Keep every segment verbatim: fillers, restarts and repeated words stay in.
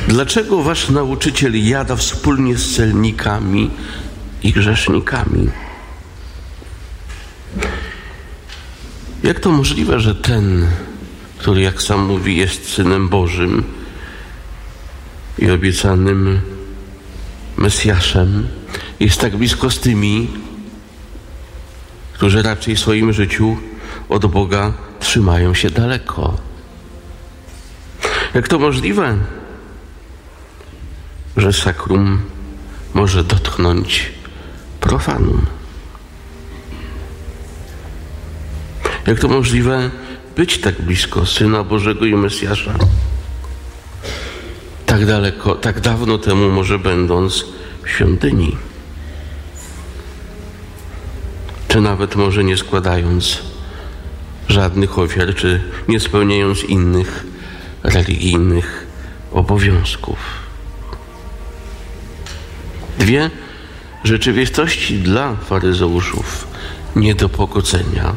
Dlaczego wasz nauczyciel jada wspólnie z celnikami i grzesznikami? Jak to możliwe, że ten, który, jak sam mówi, jest Synem Bożym i obiecanym Mesjaszem, jest tak blisko z tymi, którzy raczej w swoim życiu od Boga trzymają się daleko? Jak to możliwe, że sakrum może dotknąć profanum? Jak to możliwe być tak blisko Syna Bożego i Mesjasza? Tak daleko, tak dawno temu może będąc w świątyni. Czy nawet może nie składając żadnych ofiar, czy nie spełniając innych religijnych obowiązków. Dwie rzeczywistości dla faryzeuszów nie do pogodzenia.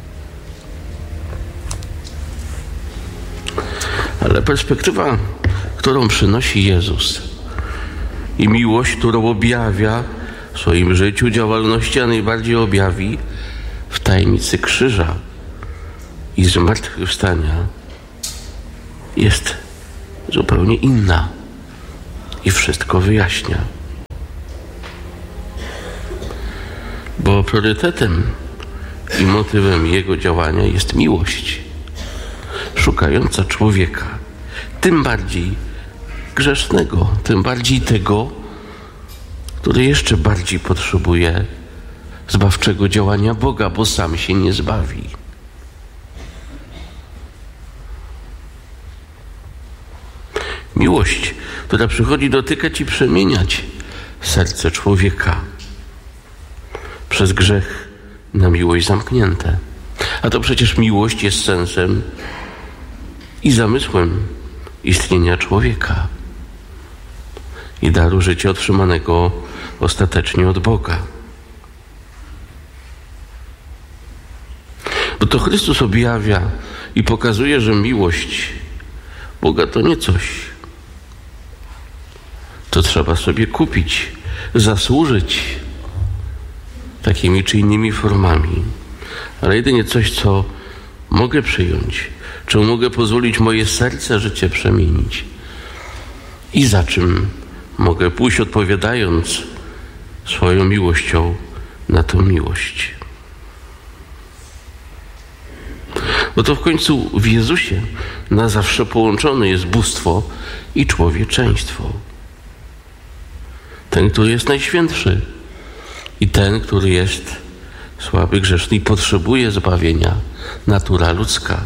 Ale perspektywa, którą przynosi Jezus i miłość, którą objawia w swoim życiu, działalności, a najbardziej objawi w tajemnicy krzyża i zmartwychwstania, jest zupełnie inna i wszystko wyjaśnia. Bo priorytetem i motywem Jego działania jest miłość szukająca człowieka, tym bardziej grzesznego, tym bardziej tego, który jeszcze bardziej potrzebuje zbawczego działania Boga, bo sam się nie zbawi. Miłość, która przychodzi dotykać i przemieniać serce człowieka przez grzech na miłość zamknięte. A to przecież miłość jest sensem i zamysłem istnienia człowieka i daru życia otrzymanego ostatecznie od Boga. Bo to Chrystus objawia i pokazuje, że miłość Boga to nie coś, co trzeba sobie kupić, zasłużyć takimi czy innymi formami, ale jedynie coś, co mogę przyjąć, czemu mogę pozwolić moje serce, życie przemienić i za czym mogę pójść, odpowiadając swoją miłością na tę miłość. Bo to w końcu w Jezusie na zawsze połączone jest bóstwo i człowieczeństwo. Ten, który jest najświętszy i ten, który jest słaby, grzeszny i potrzebuje zbawienia, natura ludzka,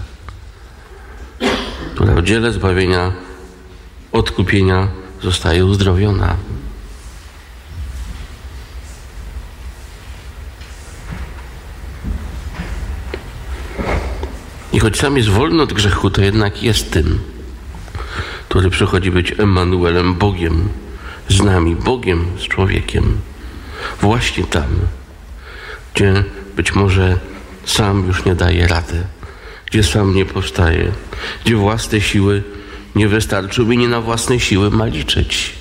która w dziele zbawienia, odkupienia zostaje uzdrowiona. I choć sam jest wolny od grzechu, to jednak jest tym, który przychodzi być Emmanuelem, Bogiem z nami, Bogiem z człowiekiem. Właśnie tam, gdzie być może sam już nie daje rady, gdzie sam nie powstaje, gdzie własne siły nie wystarczą i nie na własne siły ma liczyć.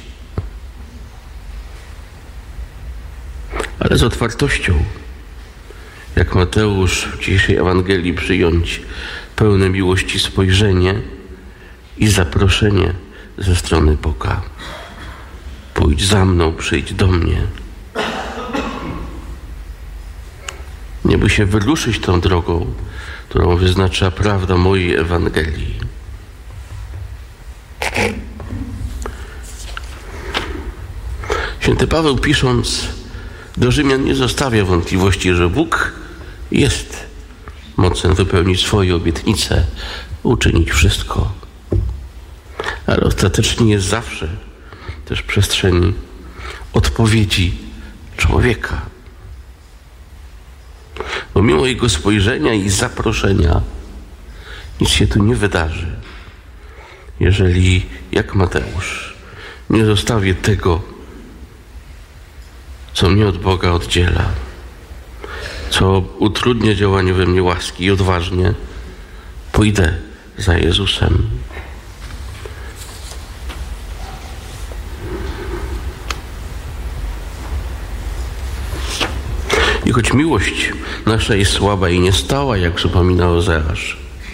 Ale z otwartością, jak Mateusz w dzisiejszej Ewangelii, przyjąć pełne miłości spojrzenie i zaproszenie ze strony Boga. Pójdź za mną, przyjdź do mnie. Nie bój się wyruszyć tą drogą, którą wyznacza prawda mojej Ewangelii. Święty Paweł, pisząc do Rzymian, nie zostawia wątpliwości, że Bóg jest mocen wypełnić swoje obietnice, uczynić wszystko. Ale ostatecznie jest zawsze też przestrzeń odpowiedzi człowieka. Bo mimo jego spojrzenia i zaproszenia nic się tu nie wydarzy, jeżeli, jak Mateusz, nie zostawię tego, co mnie od Boga oddziela, co utrudnia działanie we mnie łaski, i odważnie pójdę za Jezusem. I choć miłość nasza jest słaba i niestała, jak przypomina Ozeasz,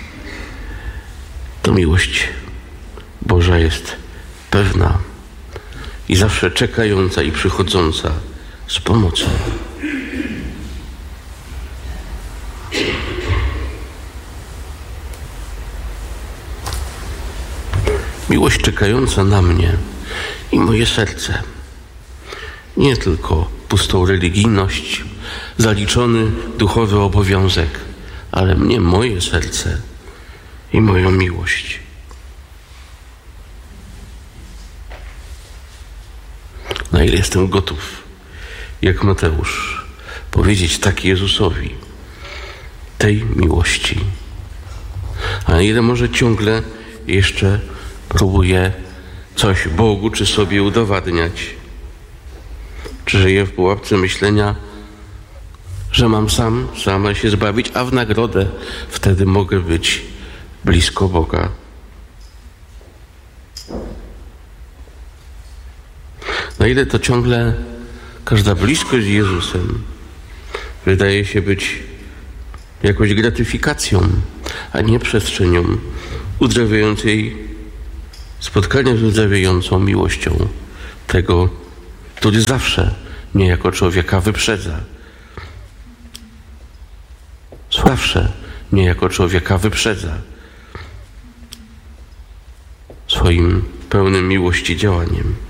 to miłość Boża jest pewna i zawsze czekająca i przychodząca z pomocą. Miłość czekająca na mnie i moje serce. Nie tylko pustą religijność, zaliczony duchowy obowiązek, ale mnie, moje serce i moją miłość. Na ile jestem gotów, jak Mateusz, powiedzieć tak Jezusowi, tej miłości. A na ile może ciągle jeszcze próbuję coś Bogu czy sobie udowadniać. Czy żyję w pułapce myślenia, że mam sam, sama się zbawić, a w nagrodę wtedy mogę być blisko Boga. Na ile to ciągle każda bliskość z Jezusem wydaje się być jakąś gratyfikacją, a nie przestrzenią uzdrawiającej spotkania z uzdrawiającą miłością tego, który zawsze mnie jako człowieka wyprzedza. Zawsze mnie jako człowieka wyprzedza swoim pełnym miłości działaniem.